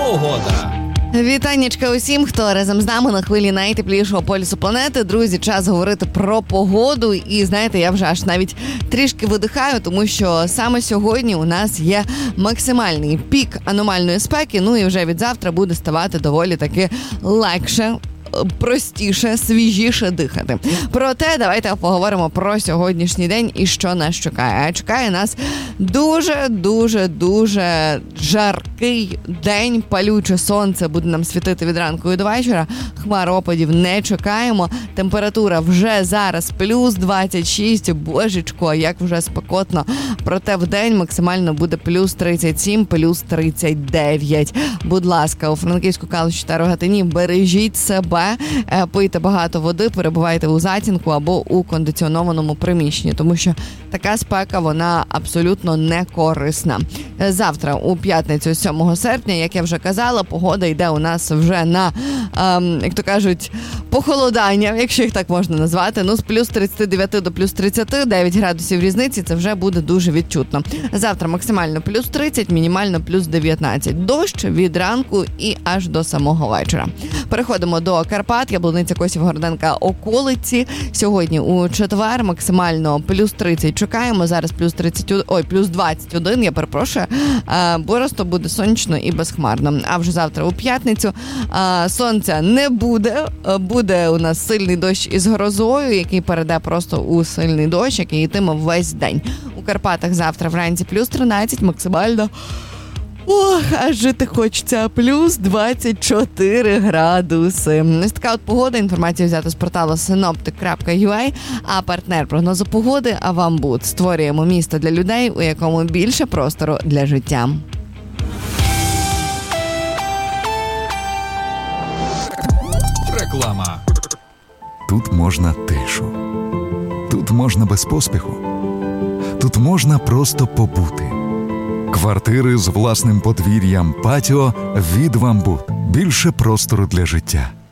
Погода. Вітаннячка усім, хто разом з нами на хвилі найтеплішого полюсу планети. Друзі, час говорити про погоду. І, знаєте, я вже аж навіть трішки видихаю, тому що саме сьогодні у нас є максимальний пік аномальної спеки. Ну і вже від завтра буде ставати доволі таки легше, простіше, свіжіше дихати. Проте давайте поговоримо про сьогоднішній день і що нас чекає. А чекає нас дуже жаркий день, палюче сонце буде нам світити від ранку і до вечора. Хмар опадів не чекаємо. Температура вже зараз плюс 26, божечко, як вже спекотно. Проте в день максимально буде плюс 37, плюс 39. Будь ласка, у Франківську, Калуші та Рогатині бережіть себе, пийте багато води, перебувайте у затінку або у кондиціонованому приміщенні, тому що така спека, вона абсолютно не корисна. Завтра, у п'ятницю, 7 серпня, як я вже казала, погода йде у нас вже на, як то кажуть, похолодання, якщо їх так можна назвати. Ну, з плюс 39 до плюс 39 градусів різниці, це вже буде дуже відчутно. Завтра максимально плюс 30, мінімально плюс 19. Дощ від ранку і аж до самого вечора. Переходимо до Карпат, Яблуниця, Косів, Городенка, околиці. Сьогодні у четвер максимально плюс 30 чекаємо, зараз плюс 21, я перепрошую, бо просто буде сонячно і безхмарно. А вже завтра у п'ятницю сонця не буде, буде у нас сильний дощ із грозою, який перейде просто у сильний дощ, який йтиме весь день. У Карпатах завтра вранці плюс 13, максимально аж жити хочеться, плюс 24 градуси. Ось така от погода. Інформація взята з порталу synoptic.ua, а партнер прогнозу погоди Авамбуд. Створюємо місто для людей, у якому більше простору для життя. Реклама. Тут можна тишу. Тут можна без поспіху. Тут можна просто побути. Квартири з власним подвір'ям, патіо від Авамбуд. Більше простору для життя.